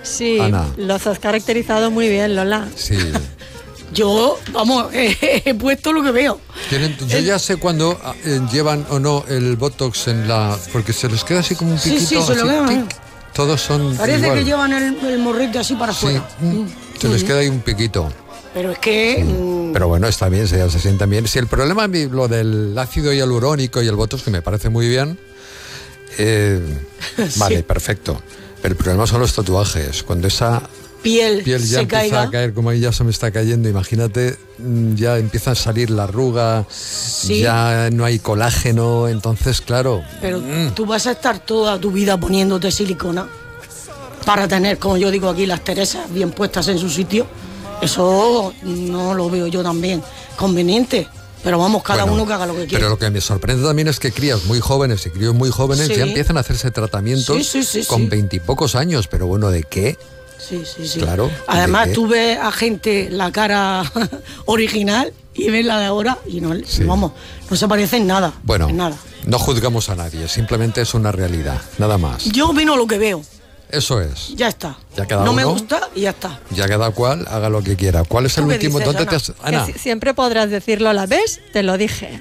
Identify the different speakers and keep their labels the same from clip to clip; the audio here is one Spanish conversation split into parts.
Speaker 1: Sí,
Speaker 2: Ana.
Speaker 1: los has caracterizado muy bien, Lola.
Speaker 2: Sí.
Speaker 3: Yo, vamos, he puesto lo que veo.
Speaker 2: Yo ya sé cuando llevan o no el Botox en la... Porque se les queda así como un piquito.
Speaker 3: Sí, se lo
Speaker 2: así,
Speaker 3: quedan.
Speaker 2: todos son
Speaker 3: Parece
Speaker 2: igual.
Speaker 3: que llevan el morrete así para
Speaker 2: Sí,
Speaker 3: afuera.
Speaker 2: se les queda ahí un piquito.
Speaker 3: Pero es que...
Speaker 2: Pero bueno, está bien, se sientan bien. Si el problema es lo del ácido hialurónico y el Botox, que me parece muy bien, vale, perfecto. Pero el problema son los tatuajes. Cuando esa
Speaker 3: piel
Speaker 2: ya
Speaker 3: se
Speaker 2: empieza
Speaker 3: caiga.
Speaker 2: a caer, como ahí ya se me está cayendo, imagínate, ya empieza a salir la arruga,
Speaker 3: Sí.
Speaker 2: ya no hay colágeno, entonces, claro...
Speaker 3: Pero tú vas a estar toda tu vida poniéndote silicona para tener, como yo digo aquí, las Teresas bien puestas en su sitio. Eso no lo veo yo tan conveniente. Pero vamos, cada
Speaker 2: Bueno,
Speaker 3: uno que haga lo que quiera.
Speaker 2: Pero lo que me sorprende también es que crías muy jóvenes y críos muy jóvenes
Speaker 3: Sí.
Speaker 2: ya empiezan a hacerse tratamientos
Speaker 3: Sí.
Speaker 2: con 20 y pocos años, pero bueno, ¿de qué?
Speaker 3: Sí.
Speaker 2: Claro,
Speaker 3: Además,
Speaker 2: ¿de qué?
Speaker 3: tú ves a gente la cara original y ves la de ahora y no,
Speaker 2: Sí.
Speaker 3: vamos, no se parece en nada.
Speaker 2: Bueno,
Speaker 3: en nada.
Speaker 2: no juzgamos a nadie, simplemente es una realidad, nada más.
Speaker 3: Yo opino lo que veo,
Speaker 2: Eso es.
Speaker 3: ya está.
Speaker 2: Ya cada
Speaker 3: no me
Speaker 2: uno-
Speaker 3: Y ya está.
Speaker 2: Ya cada cual haga lo que quiera. ¿Cuál es el
Speaker 3: ¿Tú qué
Speaker 2: último?
Speaker 3: dices,
Speaker 2: ¿Dónde
Speaker 3: Ana?
Speaker 2: te has... Ana?
Speaker 1: Que siempre podrás decir, Lola, ¿ves? Te lo dije.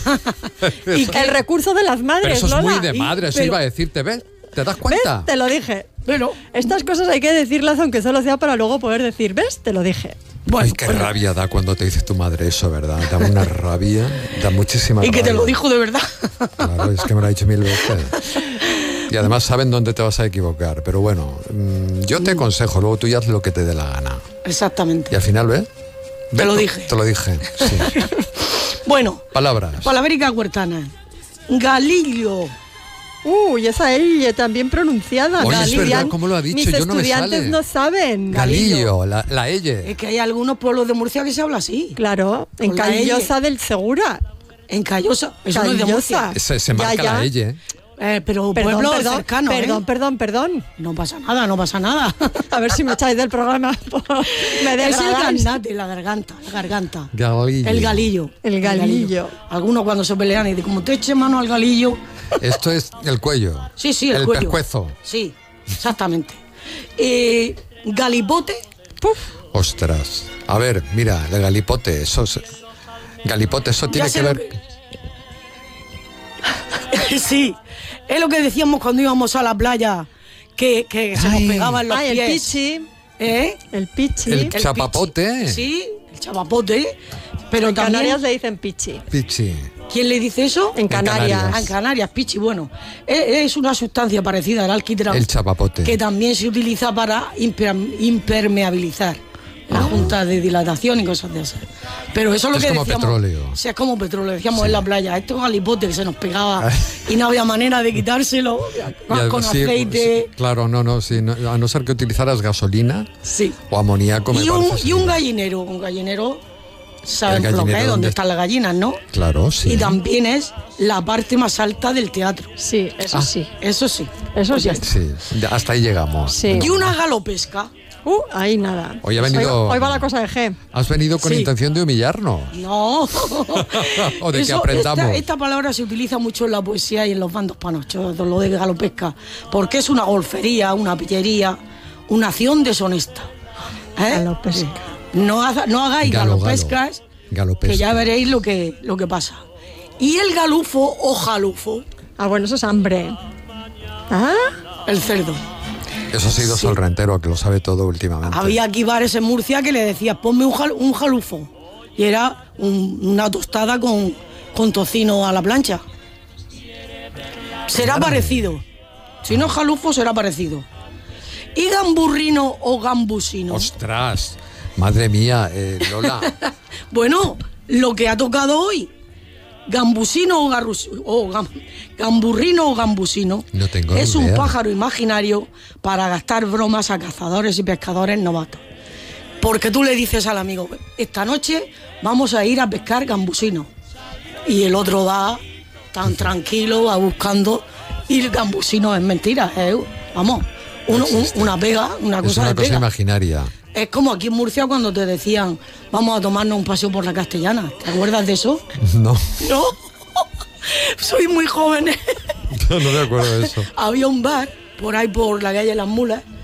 Speaker 3: Y que-
Speaker 1: El recurso de las madres,
Speaker 2: Pero eso es
Speaker 1: Lola.
Speaker 2: muy de madre, eso
Speaker 3: pero-
Speaker 2: iba a decirte, ¿ves? ¿Te das
Speaker 1: ¿Ves?
Speaker 2: cuenta?
Speaker 1: Te lo dije.
Speaker 3: Pero,
Speaker 1: Estas cosas hay que decirlas aunque solo sea para luego poder decir, ¿ves? Te lo dije.
Speaker 3: bueno,
Speaker 2: Ay, qué rabia da cuando te dice tu madre eso, ¿verdad? Da una rabia, da muchísima
Speaker 3: y que te
Speaker 2: rabia.
Speaker 3: lo dijo de verdad.
Speaker 2: Claro, es que me lo ha dicho 1000 veces. Y además saben dónde te vas a equivocar. Pero bueno, yo te aconsejo, luego tú ya haz lo que te dé la gana.
Speaker 3: Exactamente.
Speaker 2: Y al final, ¿ves?
Speaker 3: Te lo dije.
Speaker 2: Te lo dije, sí.
Speaker 3: Bueno,
Speaker 2: Palabras.
Speaker 3: palavérica huertana. Galillo.
Speaker 1: Uy, esa L también pronunciada.
Speaker 2: Oye, es
Speaker 1: Galillo.
Speaker 2: verdad, ¿cómo lo ha dicho?
Speaker 1: Mis
Speaker 2: Yo no me
Speaker 1: estudiantes
Speaker 2: sale.
Speaker 1: no saben.
Speaker 2: Galillo, la Elle.
Speaker 3: Es que hay algunos pueblos de Murcia que se habla así.
Speaker 1: Claro, en
Speaker 3: Con la
Speaker 1: Callosa del Segura.
Speaker 3: En Callosa. Eso no es de Murcia.
Speaker 1: Callosa.
Speaker 2: Se marca
Speaker 1: Ya.
Speaker 2: la Elle.
Speaker 3: Pero
Speaker 1: Perdón,
Speaker 3: pueblo
Speaker 1: perdón,
Speaker 3: cercano,
Speaker 1: perdón.
Speaker 3: No pasa nada, no pasa nada.
Speaker 1: A ver si me echáis del programa. Me
Speaker 3: Es el
Speaker 1: degradáis.
Speaker 3: gandate, la garganta.
Speaker 2: Galillo.
Speaker 3: El galillo.
Speaker 1: El galillo.
Speaker 3: Algunos cuando se pelean y dicen, como te eche mano al galillo.
Speaker 2: Esto es el cuello.
Speaker 3: Sí, el
Speaker 2: el
Speaker 3: cuello.
Speaker 2: pescuezo.
Speaker 3: Sí, exactamente. Galipote.
Speaker 1: Puf.
Speaker 2: Ostras. A ver, mira, el galipote, galipote, eso tiene
Speaker 3: sé
Speaker 2: que
Speaker 3: lo
Speaker 2: ver...
Speaker 3: Sí, es lo que decíamos cuando íbamos a la playa, que se nos pegaban los
Speaker 1: Ay, el
Speaker 3: pies.
Speaker 1: pichi.
Speaker 3: ¿Eh?
Speaker 1: El pichi.
Speaker 2: El chapapote.
Speaker 3: pichi. Sí, el chapapote. Pero
Speaker 1: En
Speaker 3: también,
Speaker 1: Canarias le dicen pichi.
Speaker 2: Pichi.
Speaker 3: ¿quién le dice eso?
Speaker 1: En Canarias.
Speaker 3: Ah, en Canarias, pichi, bueno. Es una sustancia parecida al alquitrán.
Speaker 2: El chapapote.
Speaker 3: Que también se utiliza para impermeabilizar la junta de dilatación y cosas de esas. Pero eso es lo
Speaker 2: Es
Speaker 3: que
Speaker 2: como
Speaker 3: decíamos.
Speaker 2: petróleo.
Speaker 3: O sea, es como petróleo, decíamos en la playa. Esto es galipote que se nos pegaba y no había manera de quitárselo
Speaker 2: Y
Speaker 3: con
Speaker 2: sí,
Speaker 3: aceite.
Speaker 2: sí, claro, sí, a no ser que utilizaras gasolina
Speaker 3: Sí.
Speaker 2: o amoníaco. me
Speaker 3: Y un,
Speaker 2: parece,
Speaker 3: y un
Speaker 2: sí.
Speaker 3: gallinero. Un gallinero, saben
Speaker 2: El
Speaker 3: lo que
Speaker 2: gallinero,
Speaker 3: es,
Speaker 2: ¿dónde
Speaker 3: donde están las gallinas, ¿no?
Speaker 2: Claro, sí.
Speaker 3: Y también es la parte más alta del teatro.
Speaker 1: Sí, eso sí.
Speaker 3: Eso sí.
Speaker 1: Eso
Speaker 3: Pues
Speaker 1: sí.
Speaker 3: ya está.
Speaker 2: Sí, hasta ahí llegamos.
Speaker 1: Sí.
Speaker 3: Y una galopesca.
Speaker 1: Ahí nada.
Speaker 2: Hoy ha venido-
Speaker 1: Hoy va la cosa de G.
Speaker 2: Has venido con
Speaker 3: Sí.
Speaker 2: intención de humillarnos.
Speaker 3: No.
Speaker 2: O de que
Speaker 3: Eso,
Speaker 2: aprendamos.
Speaker 3: Esta palabra se utiliza mucho en la poesía y en los bandos panochos, lo de galopesca, porque es una golfería, una pillería, una acción deshonesta.
Speaker 1: Galopesca.
Speaker 3: No hagáis galopescas,
Speaker 2: Galopesca.
Speaker 3: que ya veréis lo que pasa. Y el galufo o jalufo,
Speaker 1: Ah, bueno, eso es hambre. Ah,
Speaker 3: el cerdo.
Speaker 2: Eso ha sido Sol Rentero, que lo sabe todo últimamente.
Speaker 3: Había aquí bares en Murcia que le decías, ponme un jalufo. Y era una tostada con tocino a la plancha. Será parecido. Si no es jalufo, será parecido. ¿Y gamburrino o gambusino?
Speaker 2: ¡Ostras! Madre mía, Lola.
Speaker 3: Bueno, lo que ha tocado hoy. Gambusino gamburrino o gambusino
Speaker 2: No tengo ni
Speaker 3: es un
Speaker 2: idea.
Speaker 3: pájaro imaginario para gastar bromas a cazadores y pescadores novatos. Porque tú le dices al amigo, esta noche vamos a ir a pescar gambusino. Y el otro va tan tranquilo, va buscando, y el gambusino es mentira. Vamos, una pega, una
Speaker 2: Es
Speaker 3: cosa
Speaker 2: una
Speaker 3: de
Speaker 2: cosa
Speaker 3: pega.
Speaker 2: imaginaria.
Speaker 3: Es como aquí en Murcia cuando te decían, vamos a tomarnos un paseo por la Castellana. ¿Te acuerdas de eso?
Speaker 2: No,
Speaker 3: No, soy muy joven.
Speaker 2: no me acuerdo de eso.
Speaker 3: Había un bar por ahí por la calle Las Mulas